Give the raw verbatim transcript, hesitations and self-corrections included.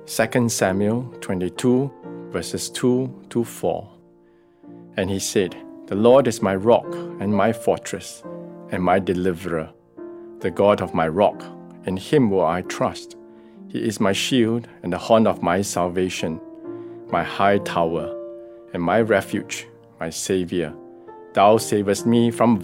Second Samuel twenty-two, verses two to four. And he said, "The Lord is my rock and my fortress and my deliverer, the God of my rock, in him will I trust. He is my shield and the horn of my salvation, my high tower and my refuge, my Saviour. Thou savest me from